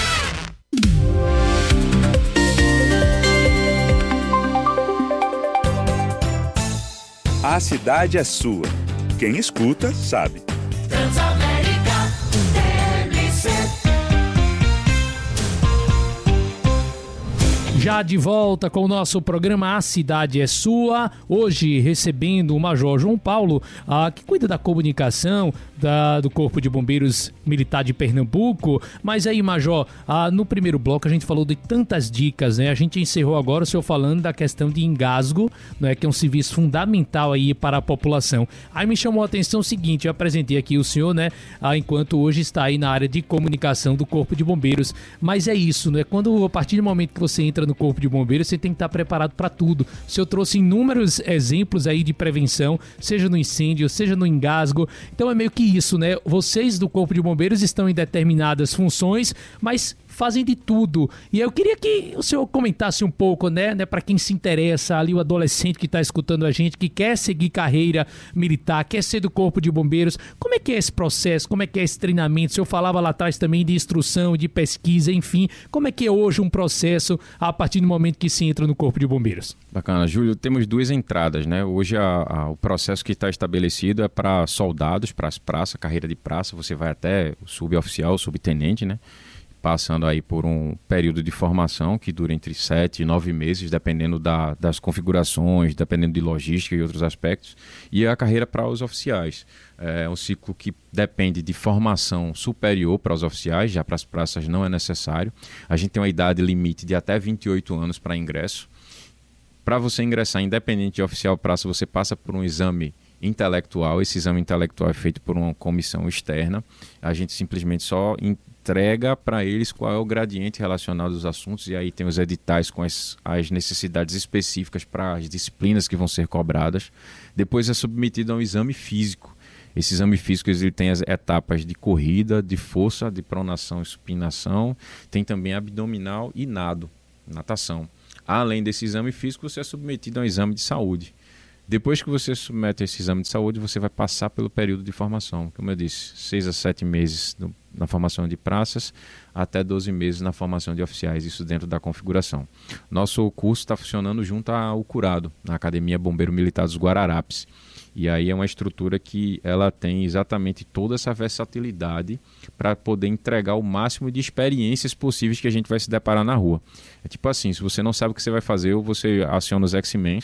A cidade é sua. Quem escuta, sabe. Transamérica TMC. Já de volta com o nosso programa A Cidade é Sua, hoje recebendo o Major João Paulo, que cuida da comunicação do Corpo de Bombeiros Militar de Pernambuco. Mas aí, Major, no primeiro bloco a gente falou de tantas dicas, né? A gente encerrou agora o senhor falando da questão de engasgo, né? Que é um serviço fundamental aí para a população. Aí me chamou a atenção o seguinte, eu apresentei aqui o senhor, né? Enquanto hoje está aí na área de comunicação do Corpo de Bombeiros. Mas é isso, né? A partir do momento que você entra no Corpo de Bombeiros, você tem que estar preparado para tudo. O senhor trouxe inúmeros exemplos aí de prevenção, seja no incêndio, seja no engasgo. Então é meio que isso, né? Vocês do Corpo de Bombeiros estão em determinadas funções, mas fazem de tudo. E eu queria que o senhor comentasse um pouco, né, para quem se interessa, ali o adolescente que está escutando a gente, que quer seguir carreira militar, quer ser do Corpo de Bombeiros, como é que é esse processo, como é que é esse treinamento? O senhor falava lá atrás também de instrução, de pesquisa, enfim, como é que é hoje um processo a partir do momento que se entra no Corpo de Bombeiros? Bacana, Júlio, temos duas entradas, né? Hoje o processo que está estabelecido é para soldados, para as praças, carreira de praça, você vai até o suboficial, subtenente, né? Passando aí por um período de formação que dura entre 7 e 9 meses, dependendo das configurações, dependendo de logística e outros aspectos, e a carreira para os oficiais. É um ciclo que depende de formação superior para os oficiais, já para as praças não é necessário. A gente tem uma idade limite de até 28 anos para ingresso. Para você ingressar, independente de oficial praça, você passa por um exame intelectual. Esse exame intelectual é feito por uma comissão externa. A gente simplesmente só entrega para eles qual é o gradiente relacionado aos assuntos, e aí tem os editais com as necessidades específicas para as disciplinas que vão ser cobradas. Depois é submetido a um exame físico. Esse exame físico ele tem as etapas de corrida, de força, de pronação e supinação, tem também abdominal e natação. Além desse exame físico, você é submetido a um exame de saúde. Depois que você submete esse exame de saúde, você vai passar pelo período de formação. Como eu disse, 6 a 7 meses na formação de praças, até 12 meses na formação de oficiais, isso dentro da configuração. Nosso curso está funcionando junto ao Curado, na Academia Bombeiro Militar dos Guararapes. E aí é uma estrutura que ela tem exatamente toda essa versatilidade para poder entregar o máximo de experiências possíveis que a gente vai se deparar na rua. É tipo assim, se você não sabe o que você vai fazer, ou você aciona os X-Men,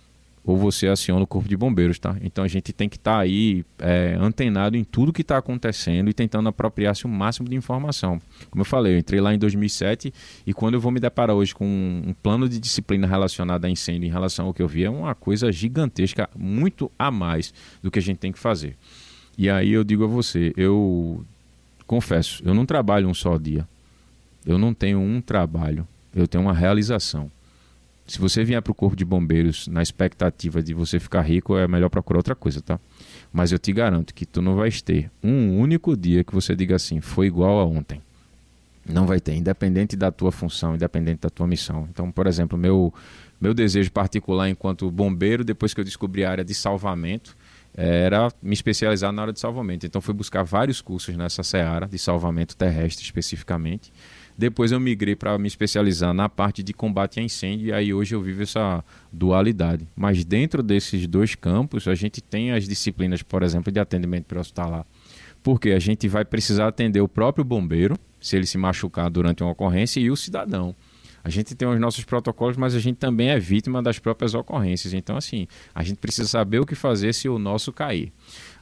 ou você aciona o Corpo de Bombeiros, tá? Então a gente tem que estar aí antenado em tudo que está acontecendo e tentando apropriar-se o máximo de informação. Como eu falei, eu entrei lá em 2007 e quando eu vou me deparar hoje com um plano de disciplina relacionado a incêndio em relação ao que eu vi, é uma coisa gigantesca, muito a mais do que a gente tem que fazer. E aí eu digo a você, eu confesso, eu não trabalho um só dia. Eu não tenho um trabalho, eu tenho uma realização. Se você vier para o Corpo de Bombeiros na expectativa de você ficar rico, é melhor procurar outra coisa, tá? Mas eu te garanto que tu não vais ter um único dia que você diga assim, foi igual a ontem. Não vai ter, independente da tua função, independente da tua missão. Então, por exemplo, meu desejo particular enquanto bombeiro, depois que eu descobri a área de salvamento, era me especializar na área de salvamento. Então, fui buscar vários cursos nessa seara de salvamento terrestre especificamente. Depois eu migrei para me especializar na parte de combate a incêndio e aí hoje eu vivo essa dualidade. Mas dentro desses dois campos, a gente tem as disciplinas, por exemplo, de atendimento pré-hospitalar. Porque a gente vai precisar atender o próprio bombeiro, se ele se machucar durante uma ocorrência, e o cidadão. A gente tem os nossos protocolos, mas a gente também é vítima das próprias ocorrências. Então, assim, a gente precisa saber o que fazer se o nosso cair.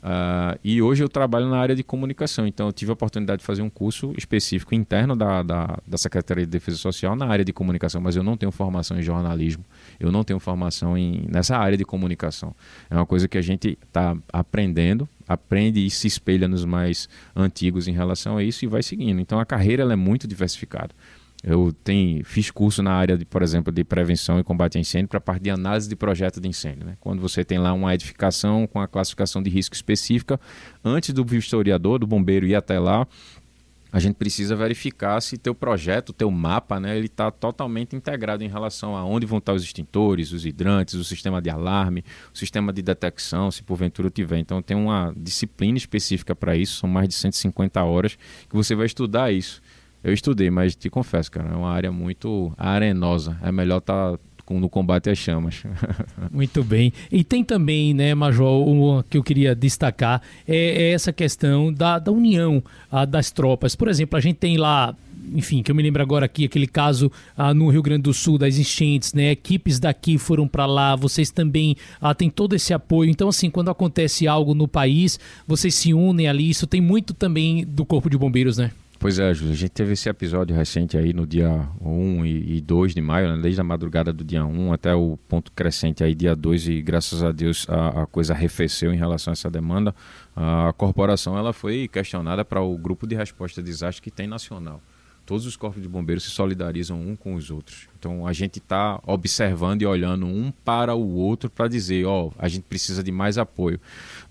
E hoje eu trabalho na área de comunicação, então eu tive a oportunidade de fazer um curso específico interno da Secretaria de Defesa Social na área de comunicação, mas eu não tenho formação em jornalismo, eu não tenho formação nessa área de comunicação. É uma coisa que a gente está aprendendo, aprende e se espelha nos mais antigos em relação a isso e vai seguindo. Então a carreira ela é muito diversificada. Eu fiz curso na área, por exemplo, de prevenção e combate a incêndio para a parte de análise de projeto de incêndio. Né? Quando você tem lá uma edificação com a classificação de risco específica, antes do vistoriador, do bombeiro ir até lá, a gente precisa verificar se teu projeto, teu mapa, né, ele está totalmente integrado em relação a onde vão estar os extintores, os hidrantes, o sistema de alarme, o sistema de detecção, se porventura tiver. Então tem uma disciplina específica para isso, são mais de 150 horas que você vai estudar isso. Eu estudei, mas te confesso, cara, é uma área muito arenosa. É melhor estar no combate às chamas. Muito bem. E tem também, né, Major, que eu queria destacar, é essa questão da união das tropas. Por exemplo, a gente tem lá, enfim, que eu me lembro agora aqui, aquele caso no Rio Grande do Sul, das enchentes, né? Equipes daqui foram para lá, vocês também têm todo esse apoio. Então, assim, quando acontece algo no país, vocês se unem ali. Isso tem muito também do Corpo de Bombeiros, né? Pois é, Júlio, a gente teve esse episódio recente aí no dia 1 e 2 de maio, né? Desde a madrugada do dia 1 até o ponto crescente aí dia 2 e graças a Deus a coisa arrefeceu em relação a essa demanda. A corporação ela foi questionada para o grupo de resposta a desastre que tem nacional. Todos os corpos de bombeiros se solidarizam um com os outros. Então a gente está observando e olhando um para o outro para dizer, a gente precisa de mais apoio.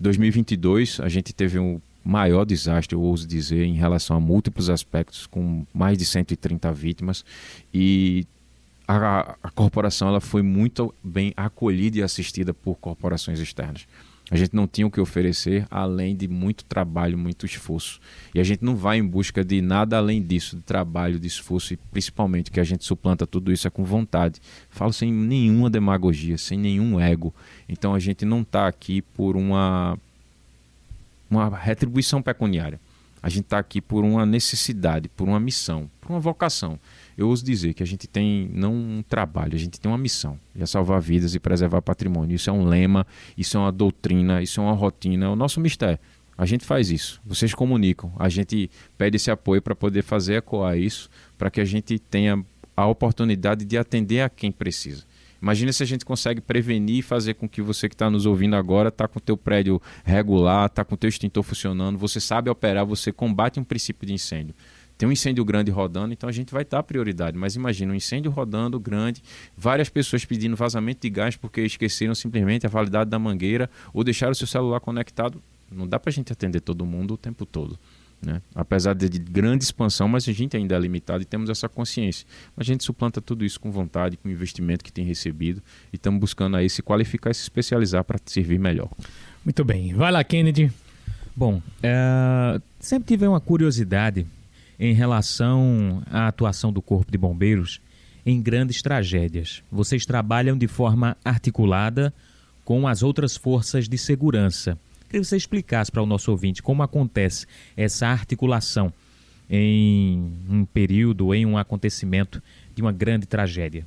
2022 a gente teve um maior desastre, eu ouso dizer, em relação a múltiplos aspectos, com mais de 130 vítimas, e a corporação ela foi muito bem acolhida e assistida por corporações externas. A gente não tinha o que oferecer além de muito trabalho, muito esforço. E a gente não vai em busca de nada além disso, de trabalho, de esforço, e principalmente que a gente suplanta tudo isso com vontade. Falo sem nenhuma demagogia, sem nenhum ego. Então a gente não está aqui por uma retribuição pecuniária. A gente está aqui por uma necessidade, por uma missão, por uma vocação. Eu ouso dizer que a gente tem não um trabalho, a gente tem uma missão, é salvar vidas e preservar patrimônio. Isso é um lema, isso é uma doutrina, isso é uma rotina, é o nosso mistério. A gente faz isso, vocês comunicam, a gente pede esse apoio para poder fazer ecoar isso, para que a gente tenha a oportunidade de atender a quem precisa. Imagina se a gente consegue prevenir e fazer com que você que está nos ouvindo agora está com o teu prédio regular, está com o teu extintor funcionando, você sabe operar, você combate um princípio de incêndio. Tem um incêndio grande rodando, então a gente vai dar prioridade. Mas imagina um incêndio rodando grande, várias pessoas pedindo vazamento de gás porque esqueceram simplesmente a validade da mangueira ou deixaram o seu celular conectado. Não dá para a gente atender todo mundo o tempo todo. Né? Apesar de grande expansão, mas a gente ainda é limitado e temos essa consciência. A gente suplanta tudo isso com vontade, com o investimento que tem recebido e estamos buscando aí se qualificar e se especializar para servir melhor. Muito bem. Vai lá, Kennedy. Bom, sempre tive uma curiosidade em relação à atuação do Corpo de Bombeiros em grandes tragédias. Vocês trabalham de forma articulada com as outras forças de segurança. Queria que você explicasse para o nosso ouvinte como acontece essa articulação em um período, em um acontecimento de uma grande tragédia.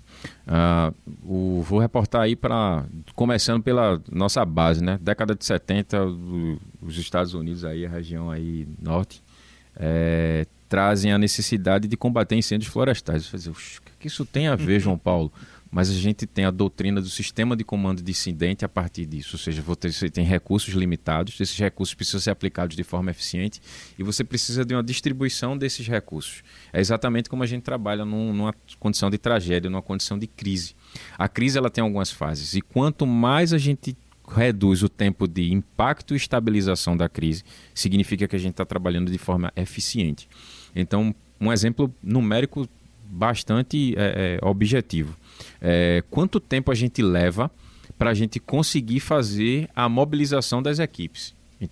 Vou reportar aí começando pela nossa base, né? Década de 70, os Estados Unidos, aí, a região aí norte, trazem a necessidade de combater incêndios florestais. O que isso tem a ver, João Paulo? Mas a gente tem a doutrina do sistema de comando de incidente a partir disso, ou seja, você tem recursos limitados, esses recursos precisam ser aplicados de forma eficiente e você precisa de uma distribuição desses recursos. É exatamente como a gente trabalha numa condição de tragédia, numa condição de crise. A crise ela tem algumas fases e quanto mais a gente reduz o tempo de impacto e estabilização da crise, significa que a gente está trabalhando de forma eficiente. Então, um exemplo numérico bastante objetivo. Quanto tempo a gente leva para a gente conseguir fazer a mobilização das equipes? Então,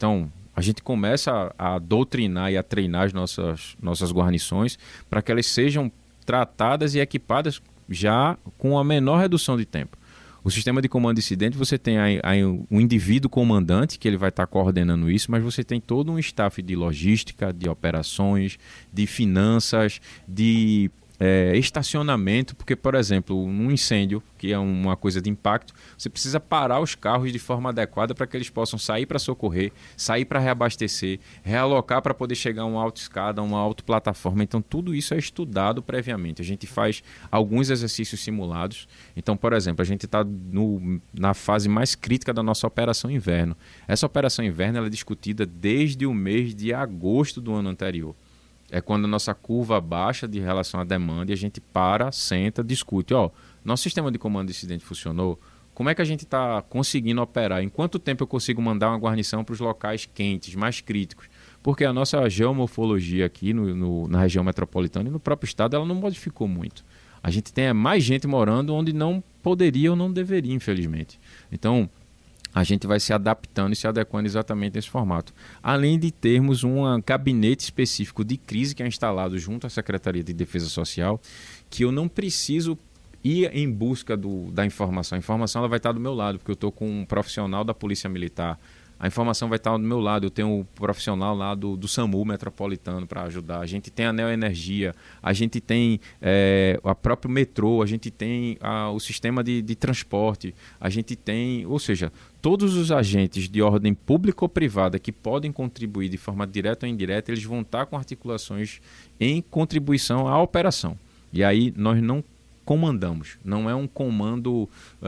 a gente começa a doutrinar e a treinar as nossas guarnições para que elas sejam tratadas e equipadas já com a menor redução de tempo. O sistema de comando incidente, você tem aí um indivíduo comandante, que ele vai estar coordenando isso, mas você tem todo um staff de logística, de operações, de finanças, de estacionamento, porque, por exemplo, num incêndio, que é uma coisa de impacto, você precisa parar os carros de forma adequada para que eles possam sair para socorrer, sair para reabastecer, realocar para poder chegar a uma autoescada, uma autoplataforma. Então, tudo isso é estudado previamente. A gente faz alguns exercícios simulados. Então, por exemplo, a gente está na fase mais crítica da nossa Operação Inverno. Essa Operação Inverno ela é discutida desde o mês de agosto do ano anterior. É quando a nossa curva baixa de relação à demanda e a gente senta, discute. Nosso sistema de comando de incidente funcionou? Como é que a gente está conseguindo operar? Em quanto tempo eu consigo mandar uma guarnição para os locais quentes, mais críticos? Porque a nossa geomorfologia aqui na região metropolitana e no próprio estado, ela não modificou muito. A gente tem mais gente morando onde não poderia ou não deveria, infelizmente. Então, a gente vai se adaptando e se adequando exatamente nesse formato. Além de termos um gabinete específico de crise que é instalado junto à Secretaria de Defesa Social, que eu não preciso ir em busca da informação. A informação ela vai estar do meu lado, porque eu estou com um profissional da Polícia Militar. A informação vai estar do meu lado. Eu tenho um profissional lá do SAMU metropolitano para ajudar. A gente tem a Neoenergia, a gente tem a próprio metrô, a gente tem o sistema de transporte, a gente tem, ou seja, todos os agentes de ordem pública ou privada que podem contribuir de forma direta ou indireta, eles vão estar com articulações em contribuição à operação. E aí nós não comandamos, não é um comando,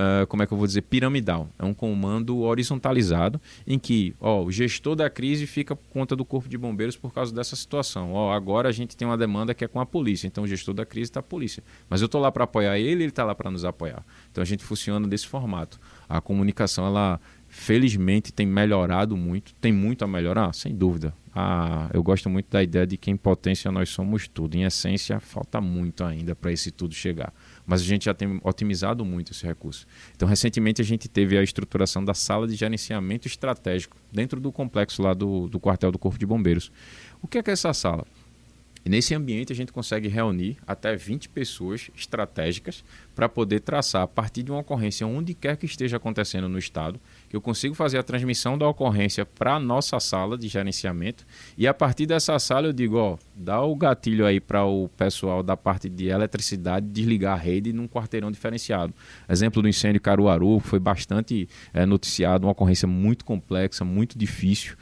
piramidal, é um comando horizontalizado em que o gestor da crise fica por conta do Corpo de Bombeiros por causa dessa situação. Agora a gente tem uma demanda que é com a polícia, então o gestor da crise está a polícia. Mas eu estou lá para apoiar ele está lá para nos apoiar. Então a gente funciona desse formato. A comunicação, ela felizmente tem melhorado muito, tem muito a melhorar, sem dúvida. Eu gosto muito da ideia de que em potência nós somos tudo. Em essência, falta muito ainda para esse tudo chegar. Mas a gente já tem otimizado muito esse recurso. Então, recentemente, a gente teve a estruturação da sala de gerenciamento estratégico dentro do complexo lá do quartel do Corpo de Bombeiros. O que é essa sala? E nesse ambiente a gente consegue reunir até 20 pessoas estratégicas para poder traçar, a partir de uma ocorrência onde quer que esteja acontecendo no estado, que eu consigo fazer a transmissão da ocorrência para a nossa sala de gerenciamento e a partir dessa sala eu digo, dá o gatilho aí para o pessoal da parte de eletricidade desligar a rede num quarteirão diferenciado. Exemplo do incêndio Caruaru, foi bastante noticiado, uma ocorrência muito complexa, muito difícil.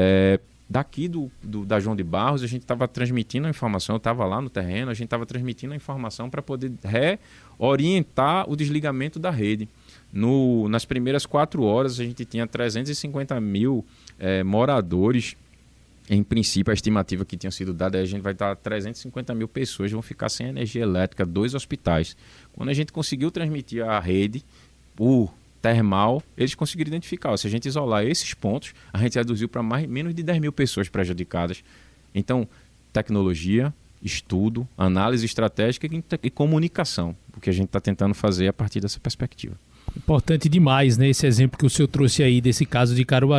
Daqui da João de Barros, a gente estava transmitindo a informação, eu estava lá no terreno, a gente estava transmitindo a informação para poder reorientar o desligamento da rede. Nas primeiras 4 horas, a gente tinha 350 mil moradores. Em princípio, a estimativa que tinha sido dada, a gente vai estar 350 mil pessoas vão ficar sem energia elétrica, 2 hospitais. Quando a gente conseguiu transmitir a rede, termal, eles conseguiram identificar. Se a gente isolar esses pontos, a gente reduziu para menos de 10 mil pessoas prejudicadas. Então, tecnologia, estudo, análise estratégica e comunicação, o que a gente está tentando fazer a partir dessa perspectiva. Importante demais, né? Esse exemplo que o senhor trouxe aí desse caso de Caruaru.